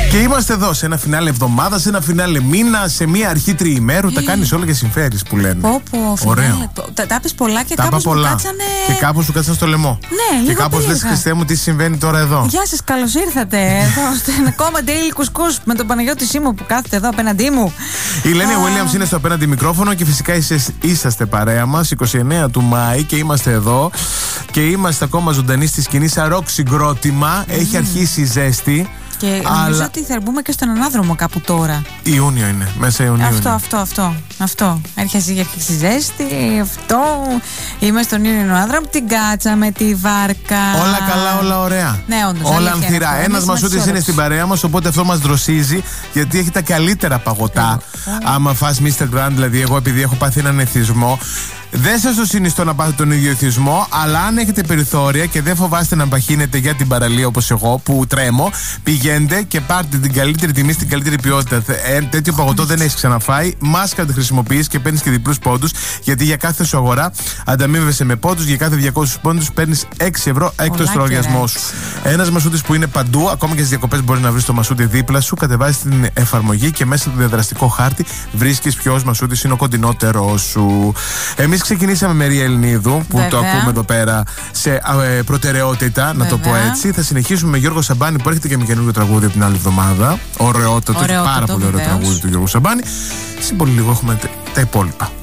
Και είμαστε εδώ σε ένα φινάλε εβδομάδα, σε ένα φινάλε μήνα, σε μια αρχή τριημέρου. Τα κάνεις όλα και συμφέρεις που λένε. Ωραίο. Τα πες πολλά και κάπως μου κάτσανε. Και κάπως σου κάτσανε στο λαιμό. Ναι, λίγο. Και κάπως λες, Χριστέ μου, τι συμβαίνει τώρα εδώ. Γεια σας, καλώς ήρθατε. Εδώ στην κόμμα Daily Κουσκούς με τον Παναγιώτη Σίμω που κάθεται εδώ απέναντί μου. Η Λένη Williams είναι στο απέναντι μικρόφωνο και φυσικά είσαστε παρέα μας 29 του Μάη και είμαστε εδώ. Και είμαστε ακόμα ζωντανοί στη σκηνή σαν ροκ συγκρότημα. Έχει αρχίσει η ζέστη. Και νομίζω ότι θα μπούμε και στον ανάδρομο κάπου τώρα. Ιούνιο είναι, μέσα Ιουνίου. Αυτό. Έρχεσαι για τη ζέστη, αυτό. Είμαστε στον Ιούνιο ανάδρομο, την κάτσαμε, τη βάρκα. Όλα καλά, όλα ωραία. Ναι, όντως. Όλα ανθυρά. Ένας Μασούτης είναι στην παρέα μας, οπότε αυτό μας δροσίζει, γιατί έχει τα καλύτερα παγωτά. Άμα φας Mr. Grand, δηλαδή, εγώ επειδή έχω πάθει έναν εθισμό. Δεν σας το συνιστώ να πάθετε τον ίδιο εθισμό, αλλά αν έχετε περιθώρια και δεν φοβάστε να παχύνετε για την παραλία όπως εγώ που τρέμω, πηγαίνετε και πάρτε την καλύτερη τιμή στην καλύτερη ποιότητα. Τέτοιο παγωτό δεν έχεις ξαναφάει. Μάσκα τη χρησιμοποιείς και παίρνεις και διπλούς πόντους, γιατί για κάθε σου αγορά ανταμείβεσαι με πόντους. Για κάθε 200 πόντους παίρνεις 6 ευρώ έκτος στο λογαριασμό σου. Ένας Μασούτης που είναι παντού, ακόμα και στις διακοπές μπορεί να βρεις το Μασούτη δίπλα σου. Κατεβάζεις την εφαρμογή και μέσα στο διαδραστικό χάρτη βρίσκεις ποιος Μασούτης είναι ο κοντινότερός σου. Εμείς ξεκινήσαμε με Ρία Ελληνίδου, που το ακούμε εδώ πέρα σε προτεραιότητα, να το πω έτσι. Θα συνεχίσουμε με Γιώργο Σαμπάνη, που έρχεται και με καινούργιο τραγούδι από την άλλη εβδομάδα. Ωραιότατο, πάρα πολύ ωραίο τραγούδι του Γιώργου Σαμπάνη. Σε πολύ λίγο έχουμε τα υπόλοιπα.